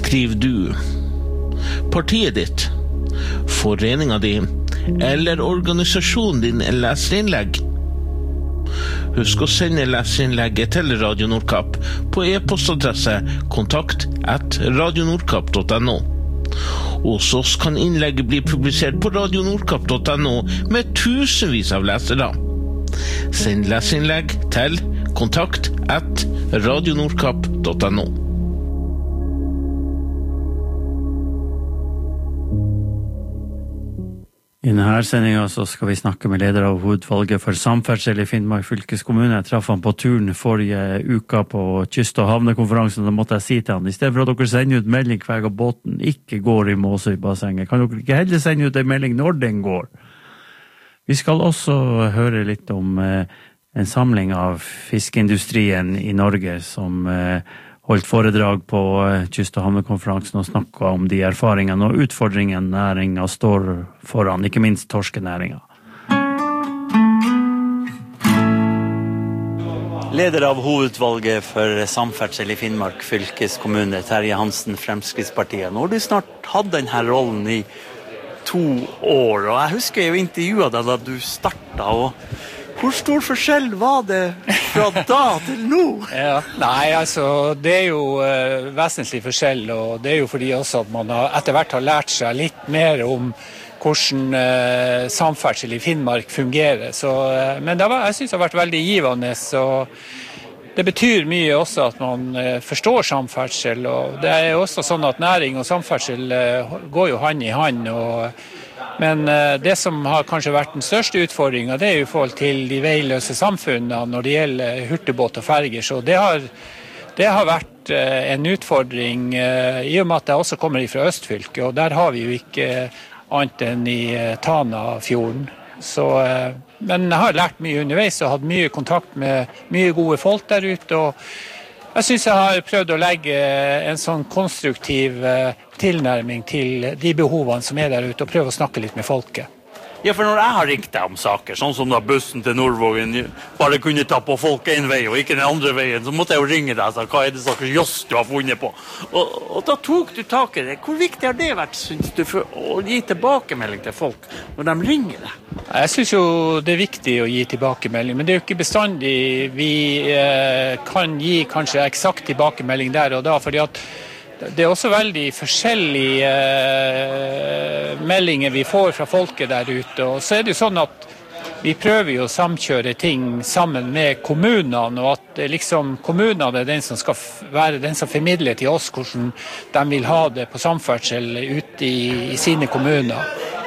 skriver du, partiet ditt, foreningen din eller organisasjonen din leserinnlegg. Husk å sende leserinnlegget til Radio Nordkapp på e-postadresse kontakt@radionordkapp.no. Hos oss kan innlegget bli publisert på radionordkapp.no med tusenvis av lesere. Send leserinnlegg til kontakt@radionordkapp.no. I denne sendingen så skal vi snakke med leder av hovedvalget for samferdsel I Finnmark fylkeskommune. Jeg traff han på turen forrige uka på kyst- og havnekonferansen. Da måtte jeg si til han, I stedet for at dere sender ut melding hver gang båten ikke går I Måsøybassenget, kan dere ikke heller sende ut en melding når den går? Vi skal også høre litt om en samling av fiskeindustrien I Norge som holdt foredrag på kyst- og havnekonferansen og snakket om de erfaringene og utfordringene næringen står foran, ikke minst torskenæringen. Leder av hovedvalget for samferdsel I Finnmark fylkeskommune, Terje Hansen, Fremskrittspartiet. Nå har du snart hatt denne rollen I 2 år, og jeg husker jo intervjuet deg da du startet, og hvor stor forskjell var det fra da til nå? Ja, nei, altså, det jo vesentlig forskjell, og det jo fordi også at man etter hvert har lært seg litt mer om hvordan samferdsel I Finnmark fungerer. Så, men jeg synes det har vært veldig givende, så det betyr mye også at man forstår samferdsel, og det også sånn at næring og samferdsel går jo hand I hand, men det som har kanskje vært den største utfordringen, det jo I forhold til de veiløse samfunnene når det gjelder hurtigbåt og ferger, så det har vært en utfordring I og med at jeg også kommer fra Østfylket, og der har vi jo ikke annet enn I Tanafjorden. Så, men jeg har lært mye underveis og hatt mye kontakt med mye gode folk der ute, og jeg synes jeg har prøvd å legge en sånn konstruktiv tilnærming til de behovene som der ute, og prøve å snakke litt med folket. Ja, for når jeg har ringt deg om saker, sånn som da bussen til Nordvågen bare kunne ta på folk en vei og ikke den andre veien, så måtte jeg jo ringe deg og si, hva det slags joss du har funnet på? Og da tok du tak I det. Hvor viktig har det vært, synes du, for å gi tilbakemelding til folk når de ringer deg? Jeg synes jo det viktig å gi tilbakemelding, men det jo ikke bestandig vi kan gi kanskje eksakt tilbakemelding der og da, fordi at det også veldig forskjellige meldinger vi får fra folket der ute, og så det jo sånn at vi prøver jo å samkjøre ting sammen med kommunene, og at liksom kommunene den som skal være den som formidler til oss hvordan de vil ha det på samferdsel ute I sine kommuner.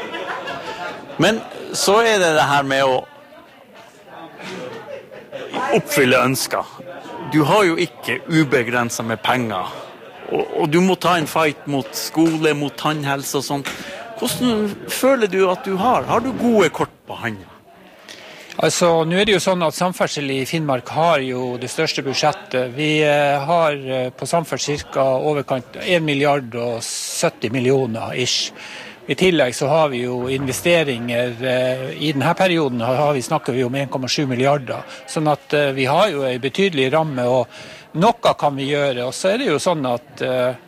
Men så det her med å oppfylle ønsker. Du har jo ikke ubegrenset med penger, og du må ta en fight mot skole, mot tannhelse og sånt. Hvordan føler du at du har? Har du gode kort på hånden? Altså, nå det jo sånn at samferdsel I Finnmark har jo det største budsjettet. Vi har på samferdsel cirka overkant 1 milliard og 70 millioner ish. I tillegg så har vi jo investeringer, I denne perioden snakker vi om 1,7 milliarder, sånn at vi har jo en betydelig ramme, og noe kan vi gjøre, og så det jo sånn at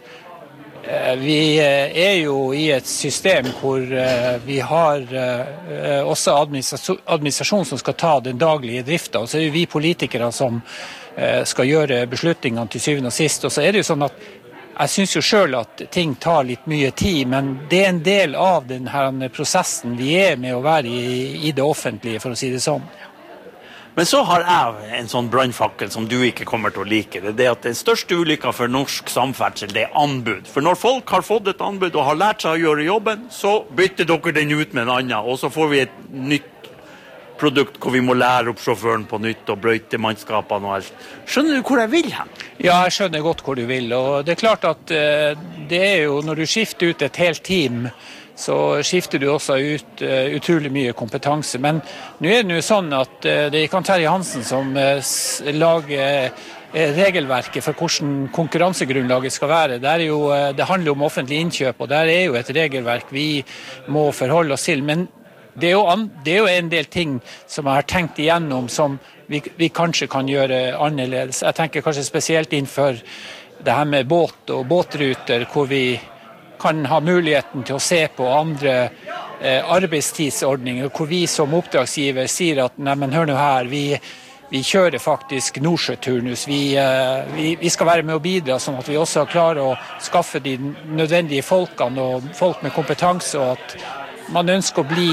vi jo I et system hvor vi har også administrasjon som skal ta den daglige driften, og så det jo vi politikere som skal gjøre beslutningene til syvende og sist, og så det jo sånn at jeg synes jo selv at ting tar litt mye tid, men det en del av denne prosessen vi med å være I det offentlige, for å si det sånn. Men så har jeg en sånn brannfakkel som du ikke kommer til å like. Det at den største ulykken for norsk samferdsel, det anbud. For når folk har fått et anbud og har lært seg å gjøre jobben, så bytter dere den ut med en annen, og så får vi et nytt produkt hvor vi må lære opp sjåføren på nytt og brøyte mannskapene og alt. Skjønner du hvor jeg vil hen? Ja, jeg skjønner godt hvor du vil, og det klart at det jo, når du skifter ut et helt team, så skifter du også ut utrolig mye kompetanse. Men nå det jo sånn at det kan Terje Hansen som lager regelverket for hvordan konkurransegrunnlaget skal være. Det handler om offentlig innkjøp, og der jo et regelverk vi må forholde oss til. Men det jo en del ting som jeg har tenkt igjennom som vi kanskje kan gjøre annerledes. Jeg tenker kanskje spesielt innenfor det her med båt og båtruter, hvor vi kan ha muligheten til å se på andre arbeidstidsordninger, hvor vi som oppdragsgiver sier at nei, men hør nå her, vi kjører faktisk Nordsjøturnus. Vi skal være med å bidra, sånn at vi også klarer å skaffe de nødvendige folkene og folk med kompetanse, og at man ønsker å bli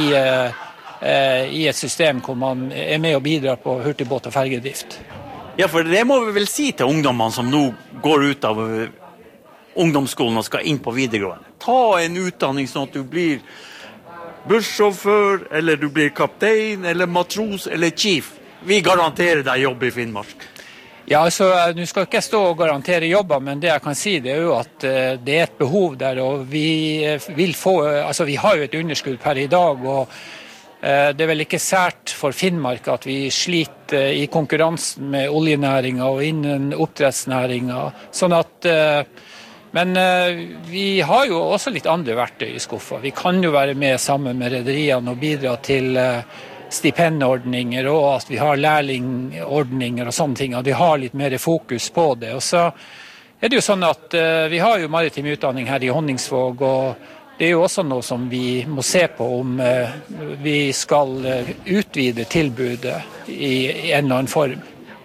i et system hvor man med og bidrar på hurtigbåt- og fergedrift. Ja, for det må vi vel si til ungdommene som nå går ut av ungdomsskolen og skal inn på videregående. Ta en utdanning sånn at du blir bussjåfør, eller du blir kaptein, eller matros, eller chief. Vi garanterer deg jobb i Finnmark. Ja, altså, nå skal ikke jeg stå og garantere jobber, men det jeg kan si det jo at det et behov der, og vi vil få, altså vi har jo et underskudd per i dag, og det vel ikke sært for Finnmark at vi sliter i konkurransen med oljenæringen og innen oppdrettsnæringen, sånn at men vi har jo også litt andre verktøy i skuffa. Vi kan jo være med sammen med rederiene og bidra til stipendordninger, og at vi har lærlingordninger og sånne ting, at vi har litt mer fokus på det. Og så det jo sånn at vi har jo maritim utdanning her i Honningsvåg, og det jo også noe som vi må se på om vi skal utvide tilbudet i en eller annen form.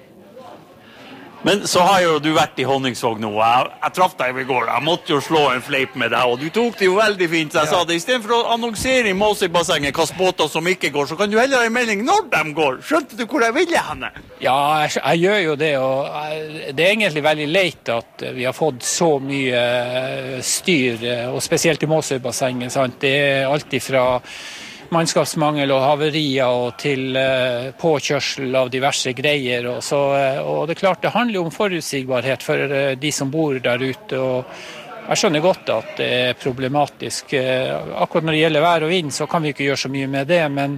Men så har jo du vært i Honningsvåg nå, jeg traff deg i går, jeg måtte jo slå en fleip med deg, og du tok det jo veldig fint, så jeg sa det, i stedet for å annonsere i Måsøybassenget hvilke båter som ikke går, så kan du heller ha en melding når de går. Skjønte du hvor jeg ville henne? Ja, jeg gjør jo det, og det egentlig veldig leit at vi har fått så mye styr, og spesielt i Måsøybassenget, sant? Det alt ifra mannskapsmangel og haverier og til påkjørsel av diverse greier. Og det klart, det handler om forutsigbarhet for de som bor der ute. Og jeg skjønner godt at det problematisk. Akkurat når det gjelder vær og vind, så kan vi ikke gjøre så mye med det. Men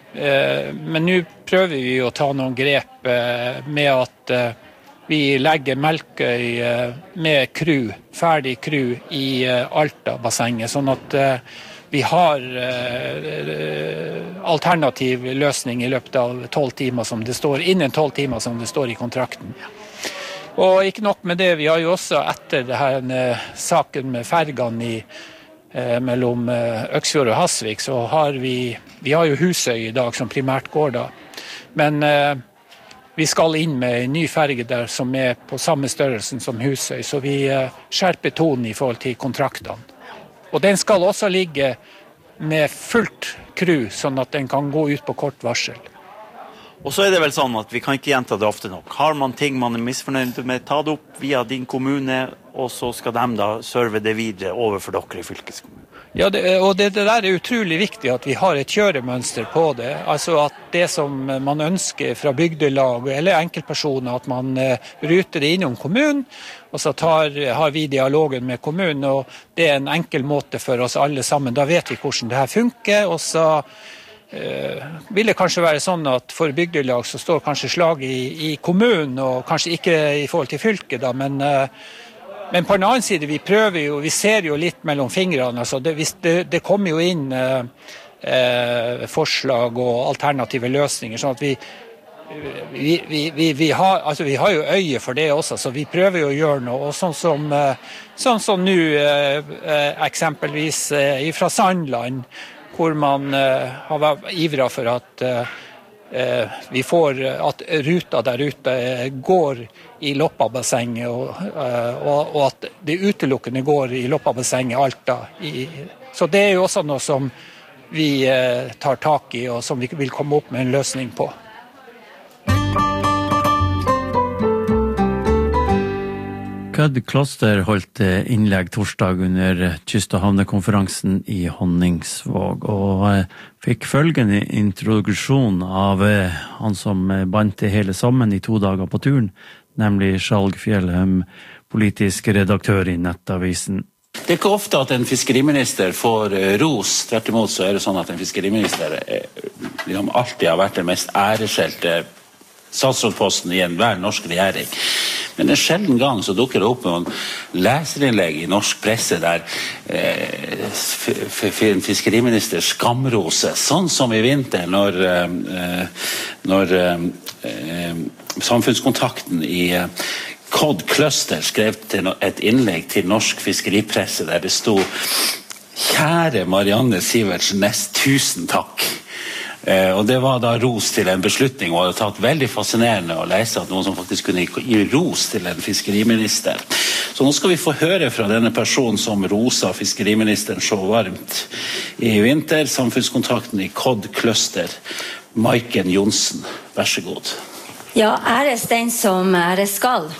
nå prøver vi å ta noen grep med at vi legger Melkøy med crew, ferdig crew i Alta-bassenget, sånn at vi har alternativ løsning i løpet av 12 timer som det står, innen 12 timer som det står i kontrakten. Og ikke nok med det, vi har jo også etter denne saken med fergene mellom Øksfjord og Hasvik, så har vi har jo Husøy i dag som primært går da. Men vi skal inn med en ny ferge der som på samme størrelsen som Husøy, så vi skjerper tonen i forhold til kontraktene. Og den skal også ligge med fullt crew, sånn at den kan gå ut på kort varsel. Og så det vel sånn at vi kan ikke gjenta det ofte nok. Har man ting man misfornøyd med, ta det opp via din kommune, og så skal de da serve det videre overfor dere i fylkeskommunen. Ja, det der utrolig viktig at vi har et kjøremønster på det. Altså at det som man ønsker fra bygdelag eller enkeltpersoner, at man ruter det innom kommunen, og så har vi dialogen med kommunen, og det en enkel måte for oss alle sammen. Da vet vi hvordan det her funker, og så vil det kanskje være sånn at for bygdelag så står kanskje slaget i kommunen, og kanskje ikke i forhold til fylket da, men på en annen side, vi ser jo litt mellom fingrene, altså det kommer jo inn forslag og alternative løsninger, sånn at vi har jo øye for det også, så vi prøver jo å gjøre noe, og sånn som nå eksempelvis fra Sandland, hvor man har ivret for at vi får at ruta der ute går i Loppabassenget, og at det utelukkende går i Loppabassenget Alta. Så det jo også noe som vi tar tak i, og som vi vil komme opp med en løsning på. Kødd Kloster holdt innlegg torsdag under kyst- og havnekonferansen i Honningsvåg, og fikk følgende introduksjon av han som bandt det hele sammen i 2 dager på turen, nemlig Skjalg Fjellheim, politisk redaktør i Nettavisen. Det ikke ofte at en fiskeriminister får ros, tvert imot så det sånn at en fiskeriminister alltid har vært den mest æreskjelte statsrådsposten i enhver norsk regjering. Men en sjelden gang så dukker det opp noen leserinnlegg i norsk presse der en fiskeriminister skamroses, sånn som i vinter når samfunnskontakten i Cod Cluster skrev et innlegg til norsk fiskeripresse der det stod «Kjære Marianne Sivertsen Næss, tusen takk». Og det var da ros til en beslutning, og det har tatt veldig fascinerende å lese at noen som faktisk kunne gi ros til en fiskeriminister. Så nå skal vi få høre fra denne personen som rosa fiskeriministeren så varmt i vinter, samfunnskontakten i Cod Cluster, Maiken Johnsen. Vær så god. Ja, æres den som æres skal.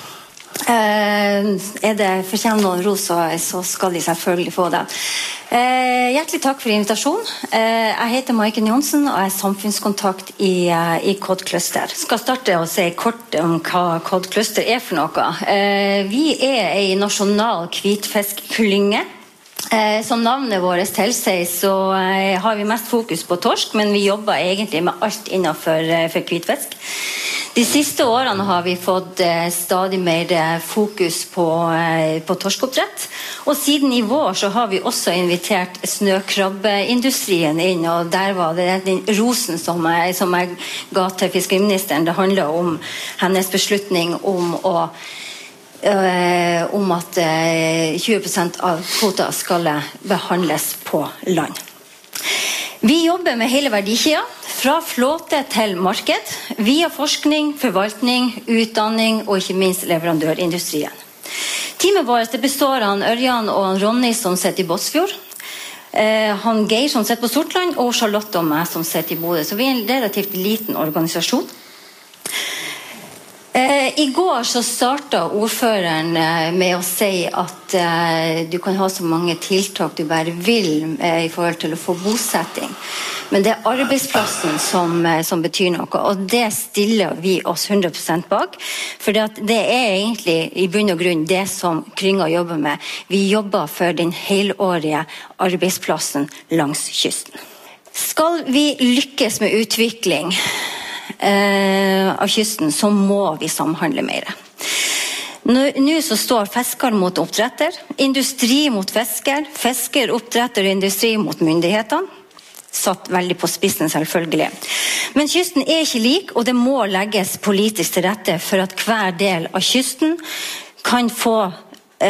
Er det fortjent noen ros, så skal de selvfølgelig få det. Hjertelig takk for invitasjonen. Jeg heter Maiken Johnsen og er samfunnskontakt i Cod Cluster. Jeg skal starte å si kort om hva Cod Cluster er for noe. Vi er en nasjonal hvitfiskklynge. Som navnet vårt tilsier, så har vi mest fokus på torsk, men vi jobber egentlig med alt innenfor hvitfisk. De siste årene har vi fått stadig mer fokus på torskeoppdrett, og siden i vår så har vi også invitert snøkrabbeindustrien inn, og der var det den rosen som jeg ga til fiskeriministeren. Det handler om hennes beslutning om at 20% av kvota skal behandles på land. Vi jobber med hele verdikjeden, fra flåte til marked, via forskning, forvaltning, utdanning og ikke minst leverandørindustrien. Teamet vårt består av Ørjan og Ronny som sitter i Båtsfjord, han Geir som sitter på Sortland og Charlotte og meg som sitter i Bodø. Så vi er en relativt liten organisasjon. I går så startet ordføreren med å si at du kan ha så mange tiltak du bare vil i forhold til å få bosetting. Men det er arbeidsplassen som betyr noe, og det stiller vi oss 100% bak. For det er egentlig i bunn og grunn det som Klynga jobber med. Vi jobber for den helårige arbeidsplassen langs kysten. Skal vi lykkes med utvikling av kysten, så må vi samhandle mer. Nå så står fisker mot oppdretter, industri mot fisker, fisker, oppdretter og industri mot myndighetene. Satt veldig på spissen selvfølgelig. Men kysten er ikke lik, og det må legges politisk til rette for at hver del av kysten kan få